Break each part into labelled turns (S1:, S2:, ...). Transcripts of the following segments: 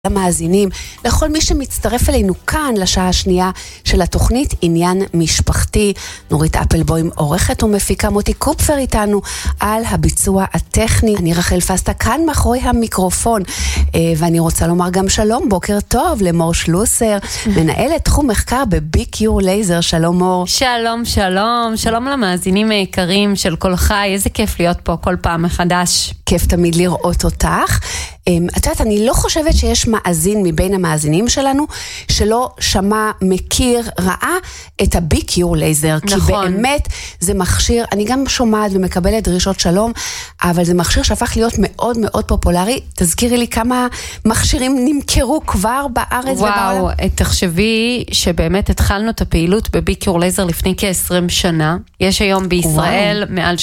S1: למאזינים, לכל מי שמצטרף אלינו כאן לשעה השנייה של התוכנית עניין משפחתי. נורית אפלבוים עורכת ומפיקה, מוטי קופפר איתנו על הביצוע הטכני. אני רחל פסטה כאן מאחורי המיקרופון, ואני רוצה לומר גם שלום, בוקר טוב למור שלוסר, מנהלת תחום מחקר בביקיור לייזר. שלום מור.
S2: שלום, שלום, שלום למאזינים היקרים של כל חי, איזה כיף להיות פה כל פעם מחדש.
S1: כיף תמיד לראות אותך. את יודעת, אני לא חושבת שיש מאזין מבין המאזינים שלנו שלא שמע, מכיר, ראה את הביקיור לייזר. נכון. כי באמת זה מכשיר, אני גם שומעת ומקבלת דרישות שלום, אבל זה מכשיר שהפך להיות מאוד מאוד פופולרי. תזכירי לי כמה מכשירים נמכרו כבר בארץ ובעולם.
S2: וואו, תחשבי שבאמת התחלנו את הפעילות בביקיור לייזר לפני כ-20 שנה. יש היום בישראל מעל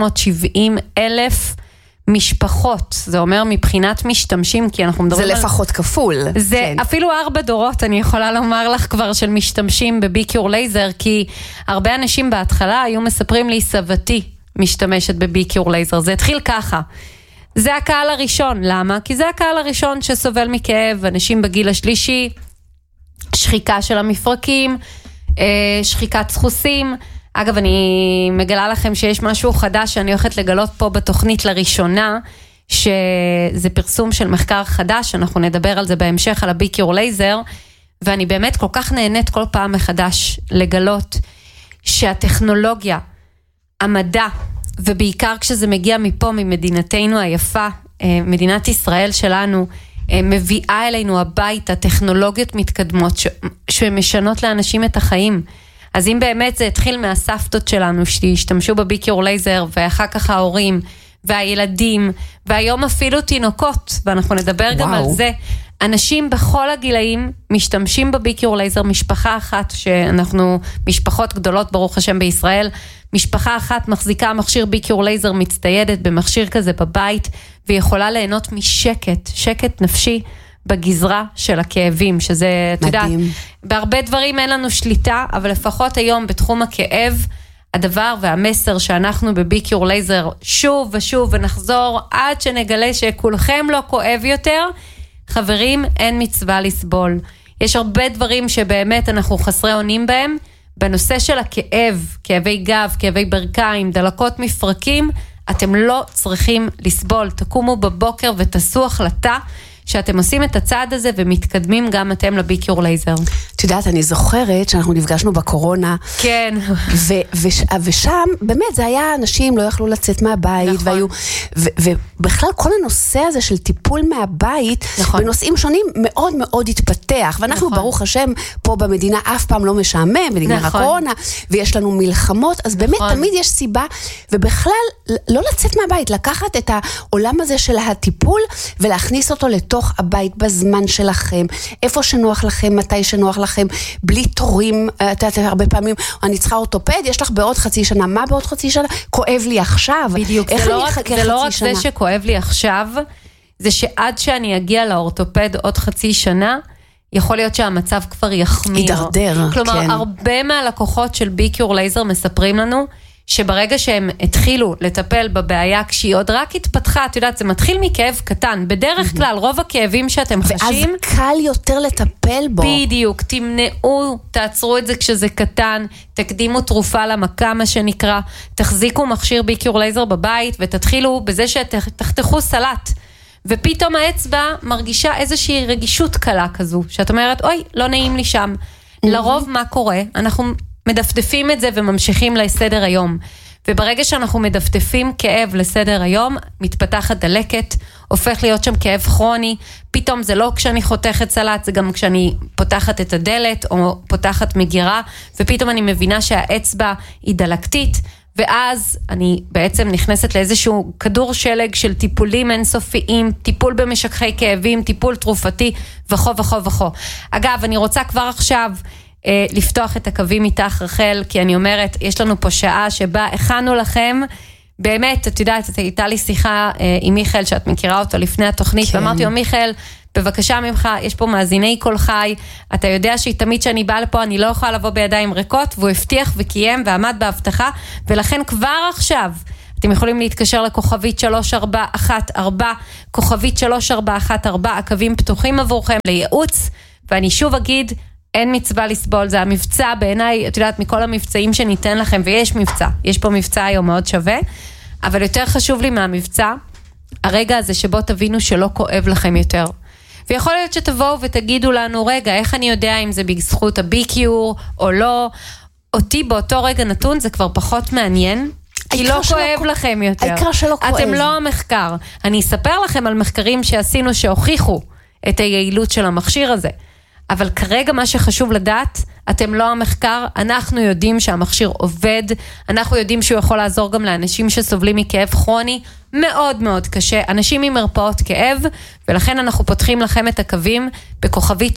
S2: 370,000 משפחות, זה אומר מבחינת משתמשים, כי אנחנו מדברים
S1: זה לפחות כפול.
S2: זה כן. אפילו 4 דורות, אני יכולה לומר לך כבר, של משתמשים בביקיור לייזר, כי הרבה אנשים בהתחלה היו מספרים לי, סבתי משתמשת בביקיור לייזר, זה התחיל ככה. זה הקהל הראשון, למה? כי זה הקהל הראשון שסובל מכאב, אנשים בגיל השלישי, שחיקה של המפרקים, שחיקת סחוסים. אגב, אני מגלה לכם שיש משהו חדש שאני הולכת לגלות פה בתוכנית לראשונה, שזה פרסום של מחקר חדש, אנחנו נדבר על זה בהמשך, על הביקיור לייזר, ואני באמת כל כך נהנית כל פעם מחדש לגלות שהטכנולוגיה, המדע, ובעיקר כשזה מגיע מפה, ממדינתנו היפה, מדינת ישראל שלנו, מביאה אלינו הביתה טכנולוגיות מתקדמות שמשנות לאנשים את החיים. אז אם באמת זה התחיל מהסבתות שלנו שהשתמשו בביקיור לייזר, ואחר כך ההורים והילדים, והיום אפילו תינוקות, ואנחנו נדבר גם על זה, אנשים בכל הגילאים משתמשים בביקיור לייזר. משפחה אחת, שאנחנו משפחות גדולות ברוך השם בישראל, משפחה אחת מחזיקה מכשיר ביקיור לייזר, מצטיידת במכשיר כזה בבית, ויכולה ליהנות משקט, שקט נפשי, בגזרה של הכאבים, שזה, אתה יודע, בהרבה דברים אין לנו שליטה, אבל לפחות היום בתחום הכאב, הדבר והמסר שאנחנו בביקיור לייזר שוב ושוב ונחזור, עד שנגלה שכולכם לא כואב יותר, חברים, אין מצווה לסבול. יש הרבה דברים שבאמת אנחנו חסרי אונים בהם, בנושא של הכאב, כאבי גב, כאבי ברכיים, דלקות מפרקים, אתם לא צריכים לסבול. תקומו בבוקר ותעשו החלטה, שאתם עושים את הצעד הזה ומתקדמים גם אתם לביקיור לייזר.
S1: את יודעת, אני זוכרת שאנחנו נפגשנו בקורונה.
S2: כן.
S1: ושם, באמת, זה היה אנשים לא יכלו לצאת מהבית, נכון. והיו, ובכלל כל הנושא הזה של טיפול מהבית, נכון. בנושאים שונים מאוד מאוד התפתח, ואנחנו נכון. ברוך השם, פה במדינה אף פעם לא משעמם, ונגמר נכון. הקורונה, ויש לנו מלחמות, אז באמת נכון. תמיד יש סיבה, ובכלל לא לצאת מהבית, לקחת את העולם הזה של הטיפול, ולהכניס אותו לתוך הבית בזמן שלכם, איפה שנוח לכם, מתי שנוח לכם, בלי תורים. את יודעת, הרבה פעמים, אני צריכה אורתופד, יש לך בעוד חצי שנה, מה בעוד חצי שנה? כואב לי עכשיו.
S2: בדיוק, זה לא רק זה שכואב לי עכשיו, זה שעד שאני אגיע לאורתופד עוד חצי שנה, יכול להיות שהמצב כבר יחמיר.
S1: ידרדר,
S2: כלומר,
S1: כן.
S2: הרבה מהלקוחות של ביקיור לייזר מספרים לנו, שברגע שהם התחילו לטפל בבעיה, כשהיא עוד רק התפתחה, את יודעת, זה מתחיל מכאב קטן. בדרך כלל, רוב הכאבים שאתם חשים,
S1: ואז קל יותר לטפל בו.
S2: בדיוק, תמנעו, תעצרו את זה כשזה קטן, תקדימו תרופה למכה, מה שנקרא, תחזיקו מכשיר ביקיור לייזר בבית, ותתחילו בזה שתחתכו סלט. ופתאום האצבע מרגישה איזושהי רגישות קלה כזו, שאת אומרת, אוי, לא נעים לי שם. לרוב מה קורה? אנחנו מדפדפים את זה וממשיכים לסדר היום. וברגע שאנחנו מדפדפים כאב לסדר היום, מתפתחת דלקת, הופך להיות שם כאב כרוני, פתאום זה לא כשאני חותכת סלט, זה גם כשאני פותחת את הדלת או פותחת מגירה, ופתאום אני מבינה שהאצבע היא דלקתית, ואז אני בעצם נכנסת לאיזשהו כדור שלג של טיפולים אינסופיים, טיפול במשככי כאבים, טיפול תרופתי וכו וכו וכו. אגב, אני רוצה כבר עכשיו לפתוח את הקווים איתך רחל, כי אני אומרת, יש לנו פה שעה שבה הכנו לכם, באמת, את יודעת, הייתה לי שיחה עם מיכאל, שאת מכירה אותו לפני התוכנית, כן. ואמרתי לו, מיכאל, בבקשה ממך, יש פה מאזיני כל חי, אתה יודע שתמיד שאני באה לפה, אני לא יכולה לבוא בידיים ריקות, והוא הבטיח וקיים ועמד בהבטחה, ולכן כבר עכשיו, אתם יכולים להתקשר לכוכבית 3414, כוכבית 3414, הקווים פתוחים עבורכם לייעוץ, ואני שוב אגיד, אין מצווה לסבול, זה המבצע בעיניי, את יודעת, מכל המבצעים שניתן לכם, ויש מבצע, יש פה מבצע היום מאוד שווה, אבל יותר חשוב לי מהמבצע, הרגע הזה שבו תבינו שלא כואב לכם יותר. ויכול להיות שתבואו ותגידו לנו, רגע, איך אני יודע אם זה בזכות הביקיור או לא, אותי באותו רגע נתון זה כבר פחות מעניין, כי לא כואב לכם יותר.
S1: העיקר שלא כואב.
S2: אתם לא המחקר. אני אספר לכם על מחקרים שעשינו שהוכיחו את היעילות של המכשיר הזה. אבל כרגע מה שחשוב לדעת, אתם לא המחקר, אנחנו יודעים שהמכשיר עובד, אנחנו יודעים שהוא יכול לעזור גם לאנשים שסובלים מכאב כרוני, מאוד מאוד קשה, אנשים עם מרפאות כאב, ולכן אנחנו פותחים לכם את הקווים בכוכבית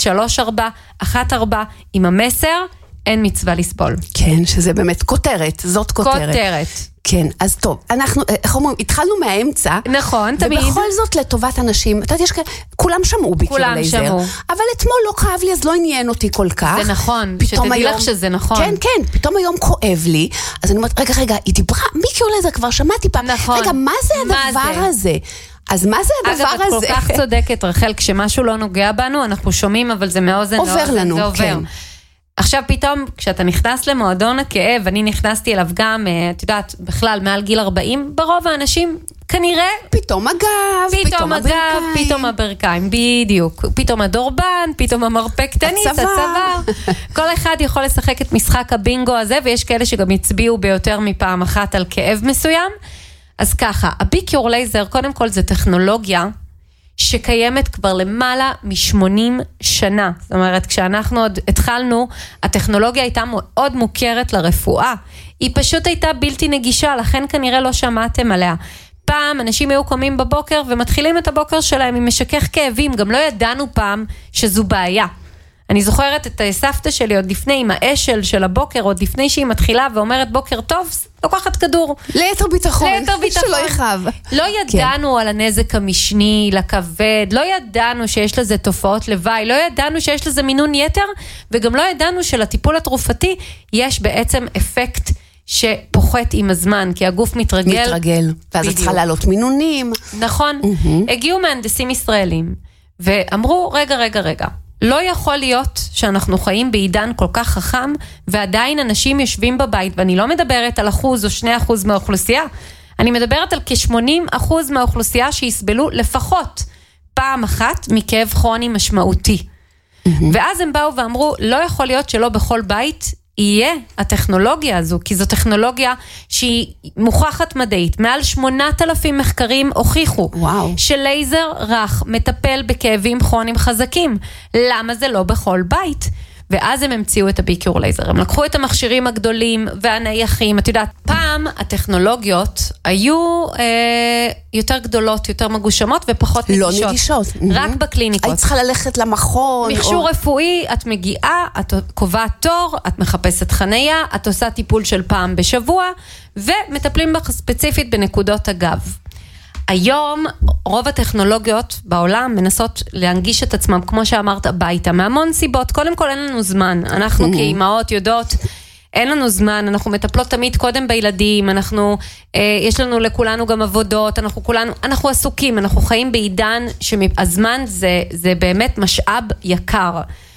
S2: 3414 עם המסר, אין מצווה לסבול.
S1: כן, שזה באמת כותרת, זאת כותרת.
S2: כותרת.
S1: כן, אז טוב, אנחנו, איך אומרים, התחלנו מהאמצע.
S2: נכון, תמיד.
S1: ובכל זאת לטובת אנשים, אתה יודע, כולם שמעו ביקור לייזר. כולם שמעו. אבל אתמול לא כאב לי, אז לא עניין אותי כל כך.
S2: זה נכון, שתדעי לך שזה נכון.
S1: כן, כן, פתאום היום כואב לי, אז אני אומרת, רגע, היא דיברה, ביקור לייזר כבר שמעתי פעם. נכון. רגע, מה זה הדבר הזה? אז מה זה הדבר הזה?
S2: אגב, את כל כך צודקת, רחל, כשמשהו לא נוגע בנו, אנחנו שומעים, אבל זה מאוזן לאוזן.
S1: עובר לנו, כן.
S2: עכשיו פתאום, כשאתה נכנס למועדון הכאב, אני נכנסתי אליו גם, את יודעת, בכלל, מעל גיל 40, ברוב האנשים, כנראה...
S1: פתאום הגב, פתאום הברכיים.
S2: פתאום הברכיים, בדיוק. פתאום הדורבן, פתאום המרפק טניס, הצבא. כל אחד יכול לשחק את משחק הבינגו הזה, ויש כאלה שגם הצביעו ביותר מפעם אחת על כאב מסוים. אז ככה, הביקיור לייזר, קודם כל זה טכנולוגיה, שקיימת כבר למעלה מ-80 שנה. זאת אומרת, כשאנחנו עוד התחלנו, הטכנולוגיה הייתה מאוד מוכרת לרפואה. היא פשוט הייתה בלתי נגישה, לכן כנראה לא שמעתם עליה. פעם אנשים היו קומים בבוקר ומתחילים את הבוקר שלהם עם משכך כאבים, גם לא ידענו פעם שזו בעיה. אני זוכרת את סבתא שלי עוד לפני עם האשל של הבוקר, עוד לפני שהיא מתחילה ואומרת בוקר טוב, לוקחת כדור.
S1: ליתר ביטחון. שלא יחב.
S2: לא ידענו על הנזק המשני לכבד, לא ידענו שיש לזה תופעות לוואי, לא ידענו שיש לזה מינון יתר, וגם לא ידענו שלטיפול התרופתי יש בעצם אפקט שפוחת עם הזמן, כי הגוף מתרגל.
S1: ואז את צריכה לעלות מינונים.
S2: נכון. הגיעו מהנדסים ישראלים, ואמרו, רגע. לא יכול להיות שאנחנו חיים בעידן כל כך חכם, ועדיין אנשים יושבים בבית, ואני לא מדברת על 1% או 2% מהאוכלוסייה, אני מדברת על כ-80% מהאוכלוסייה שיסבלו לפחות פעם אחת מכאב כרוני משמעותי. ואז הם באו ואמרו, לא יכול להיות שלא בכל בית יהיה הטכנולוגיה הזו, כי זו טכנולוגיה שהיא מוכחת מדעית. מעל 8,000 מחקרים הוכיחו שלייזר רך מטפל בכאבים כרוניים חזקים. למה זה לא בכל בית? ואז הם המציאו את הביקיור לייזר. הם לקחו את המכשירים הגדולים והנייחים. את יודעת, פעם הטכנולוגיות היו יותר גדולות, יותר מגושמות ופחות נגישות.
S1: לא נגישות.
S2: רק בקליניקות.
S1: היית צריכה ללכת למכון.
S2: מכשור רפואי, את מגיעה, את קובעת תור, את מחפשת חנייה, את עושה טיפול של פעם בשבוע, ומטפלים בך ספציפית בנקודות הגב. היום רוב הטכנולוגיות בעולם מנסות להנגיש את עצמם, כמו שאמרת, הביתה, מהמון סיבות. קודם כל אין לנו זמן, אנחנו כאימהות יודעות, אין לנו זמן, אנחנו מטפלות תמיד קודם בילדים, יש לנו לכולנו גם עבודות, אנחנו עסוקים, אנחנו חיים בעידן שהזמן זה באמת משאב יקר.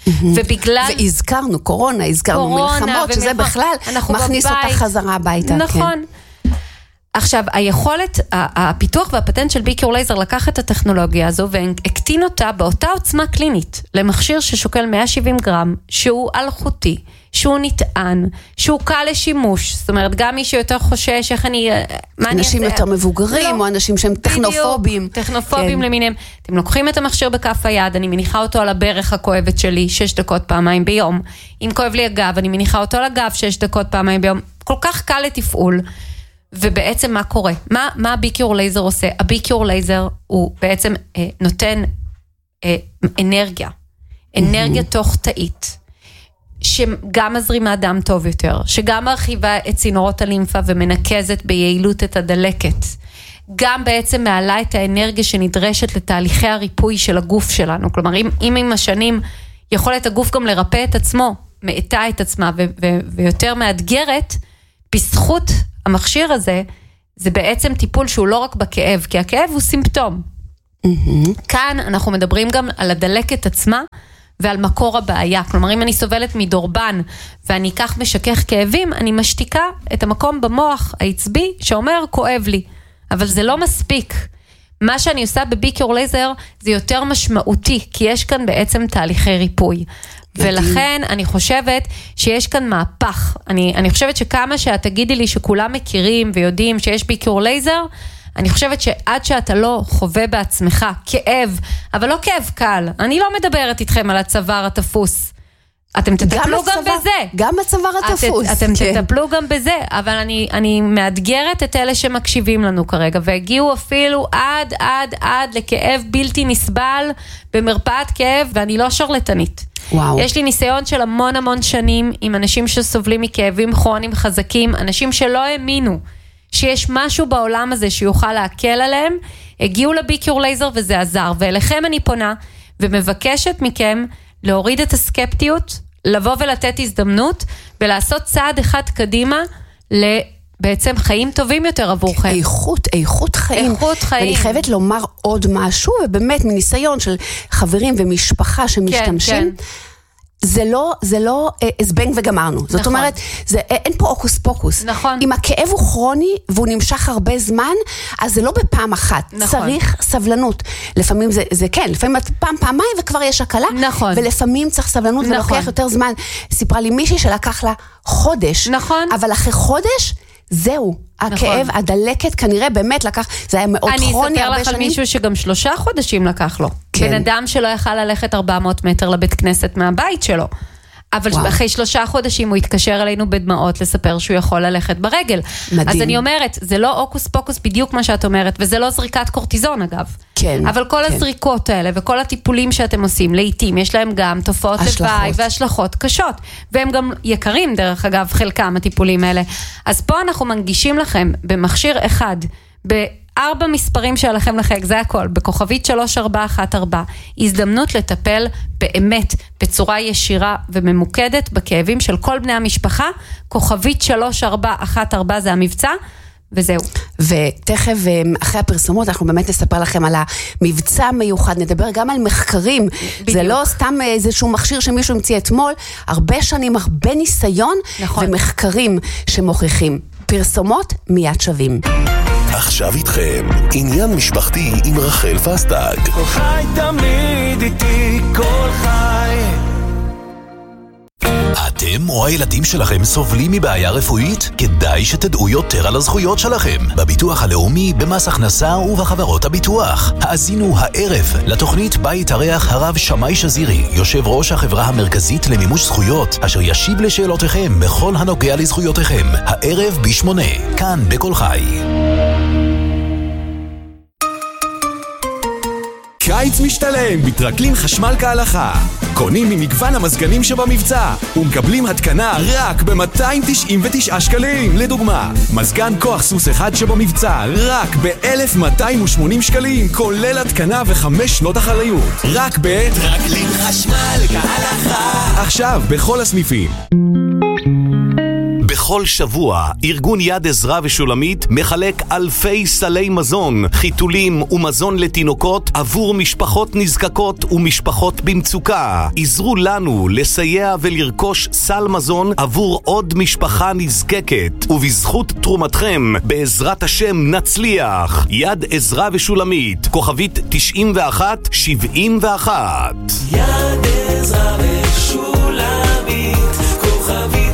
S1: והזכרנו קורונה, הזכרנו מלחמות, שזה בכלל מכניס אותה חזרה הביתה.
S2: נכון. עכשיו, היכולת, הפיתוח והפטנט של ביקיור לייזר לקח את הטכנולוגיה הזו והקטין אותה באותה עוצמה קלינית למכשיר ששוקל 170 גרם, שהוא אלחוטי, שהוא נטען, שהוא קל לשימוש. זאת אומרת, גם מי שיותר חושש, איך
S1: אנשים יותר מבוגרים, או אנשים שהם טכנופובים.
S2: טכנופובים למיניהם. אתם לוקחים את המכשיר בכף היד, אני מניחה אותו על הברך הכואבת שלי, 6 דקות פעמיים ביום. אם כואב לי הגב, אני מניחה אותו על הגב 6 דקות פעמיים ביום. כל כך קל לתפעול. ובעצם מה קורה? מה הביקיור לייזר עושה? הביקיור לייזר הוא בעצם נותן אנרגיה תוך תאית, שגם מזרימה דם טוב יותר, שגם מרחיבה את צינורות הלימפה ומנקזת ביעילות את הדלקת, גם בעצם מעלה את האנרגיה שנדרשת לתהליכי הריפוי של הגוף שלנו. כלומר, אם עם השנים יכולת הגוף גם לרפא את עצמו, מאטה את עצמה ויותר מאתגרת, בזכות המכשיר הזה, זה בעצם טיפול שהוא לא רק בכאב, כי הכאב הוא סימפטום. כאן אנחנו מדברים גם על הדלקת עצמה, ועל מקור הבעיה. כלומר, אם אני סובלת מדורבן, ואני כך משכך כאבים, אני משתיקה את המקום במוח העצבי, שאומר, כואב לי. אבל זה לא מספיק. מה שאני עושה בביקיור לייזר, זה יותר משמעותי, כי יש כאן בעצם תהליכי ריפוי. ולכן אני חושבת שיש כאן מהפך. אני חושבת שכמה שאת תגידי לי שכולם מכירים ויודעים שיש ביקיור לייזר, אני חושבת שעד שאתה לא חווה בעצמך כאב, אבל לא כאב קל, אני לא מדברת איתכם על הצוואר התפוס. אתם תטפלו גם בזה.
S1: גם הצוואר התפוס.
S2: אתם תטפלו גם בזה, אבל אני מאתגרת את אלה שמקשיבים לנו כרגע, והגיעו אפילו עד לכאב בלתי נסבל במרפאת כאב, ואני לא שרלטנית.
S1: וואו.
S2: יש לי ניסיון של המון שנים עם אנשים שסובלים מכאבים כרוניים חזקים, אנשים שלא האמינו שיש משהו בעולם הזה שיוכל להקל עליהם, הגיעו לביקיור לייזר וזה עזר, ואליכם אני פונה ומבקשת מכם להוריד את הסקפטיות, לבוא ולתת הזדמנות, ולעשות צעד אחד קדימה בעצם חיים טובים יותר עבורכם.
S1: איכות חיים. ואני חייבת לומר עוד משהו, ובאמת מניסיון של חברים ומשפחה שמשתמשים, זה לא זבנג וגמרנו. זאת אומרת, אין פה אוקוס פוקוס.
S2: נכון.
S1: אם הכאב הוא כרוני והוא נמשך הרבה זמן, אז זה לא בפעם אחת. צריך סבלנות. לפעמים זה כן, לפעמים פעמיים וכבר יש הקלה.
S2: נכון.
S1: ולפעמים צריך סבלנות ולוקח יותר זמן. סיפרה לי מישהי שלקח לה חודש.
S2: נכון.
S1: אבל אחרי חודש, זהו. הכאב, הדלקת כנראה באמת לקח, זה היה מאוד כרוני הרבה שנים.
S2: אני אספר לך על מישהו שגם 3 חודשים לקח לו. בן אדם שלא יכל ללכת 400 מטר לבית כנסת מהבית שלו. אבל אחרי 3 חודשים הוא התקשר אלינו בדמעות לספר שהוא יכול ללכת ברגל. מדהים. אז אני אומרת, זה לא אוקוס פוקוס בדיוק מה שאת אומרת, וזה לא זריקת קורטיזון אגב.
S1: כן.
S2: אבל כל הזריקות האלה וכל הטיפולים שאתם עושים, לעתים יש להם גם תופעות לוואי והשלכות קשות, והם גם יקרים דרך אגב חלקם הטיפולים האלה. אז פה אנחנו מנגישים לכם במכשיר אחד, ב4 מספרים שלכם לחייג, זה הכל, בכוכבית 3414, הזדמנות לטפל באמת בצורה ישירה וממוקדת בכאבים של כל בני המשפחה, כוכבית 3414 זה המבצע, וזהו.
S1: ותכף אחרי הפרסומות אנחנו באמת נספר לכם על המבצע המיוחד, נדבר גם על מחקרים, בדיוק. זה לא סתם איזשהו מכשיר שמישהו המציא אתמול, הרבה שנים, הרבה ניסיון, נכון. ומחקרים שמוכיחים. פרסומות מיד שווים.
S3: עכשיו איתכם, עניין משפחתי עם רחל פסטג.
S4: כל חי תמיד איתי, כל חי.
S3: אתם או הילדים שלכם סובלים מבעיה רפואית? כדאי שתדעו יותר על הזכויות שלכם. בביטוח הלאומי, במס הכנסה ובחברות הביטוח. האזינו הערב לתוכנית בית הריח הרב שמאי שזירי, יושב ראש החברה המרכזית למימוש זכויות, אשר ישיב לשאלותיכם בכל הנוגע לזכויותיכם. הערב ב8, כאן בכל חי.
S5: קיץ משתלם בטרקלין חשמל כהלכה. קונים ממגוון המזגנים שבמבצע ומקבלים התקנה רק ב-299 שקלים. לדוגמה, מזגן כוח סוס אחד שבמבצע רק ב-1,280 שקלים, כולל התקנה ו5 שנות אחריות. רק
S4: בטרקלין חשמל כהלכה.
S5: עכשיו בכל הסניפים.
S3: בכל שבוע, ארגון יד עזרה ושולמית מחלק אלפי סלי מזון, חיתולים ומזון לתינוקות עבור משפחות נזקקות ומשפחות במצוקה. עזרו לנו לסייע ולרכוש סל מזון עבור עוד משפחה נזקקת, ובזכות תרומתכם, בעזרת השם נצליח. יד עזרה ושולמית, כוכבית 9171.
S4: יד עזרה ושולמית, כוכבית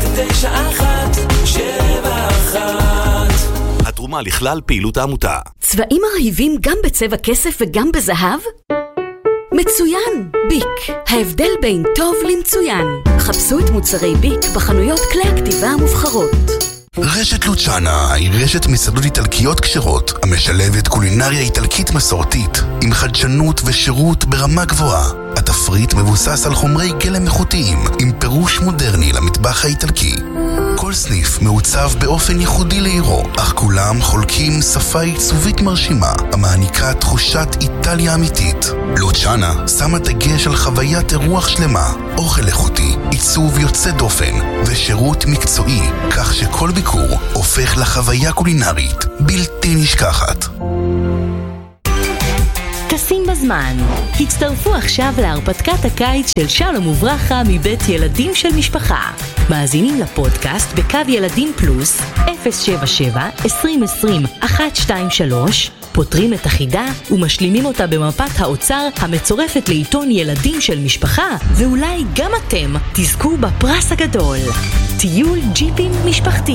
S4: 9171.
S3: התרומה לכלל פעילות העמותה.
S6: צבעים מרהיבים גם בצבע כסף וגם בזהב? מצוין! ביק, ההבדל בין טוב למצוין. חפשו את מוצרי ביק בחנויות כלי הכתיבה המובחרות.
S7: רשת לוצ'אנה היא רשת מסעדות איטלקיות כשרות המשלבת קולינריה איטלקית מסורתית עם חדשנות ושירות ברמה גבוהה. התפריט מבוסס על חומרי גלם איכותיים עם פירוש מודרני למטבח האיטלקי. כל סניף מעוצב באופן ייחודי לעירו, אך כולם חולקים שפה עיצובית מרשימה המעניקה תחושת איטליה אמיתית. לוצ'אנה שמה דגש על חוויית אירוח שלמה, אוכל איכותי, עיצוב יוצא דופן ושירות מקצועי, כך שכל ביקור הופך לחוויה קולינרית בלתי נשכחת.
S6: טסים בזמן. הצטרפו עכשיו להרפתקת הקיץ של שלום וברכה מבית ילדים של משפחה. מאזינים לפודקאסט בקו ילדים פלוס 077-2020-123, פותרים את החידה ומשלימים אותה במפת האוצר המצורפת לעיתון ילדים של משפחה, ואולי גם אתם תזכו בפרס הגדול. טיול ג'יפים משפחתי.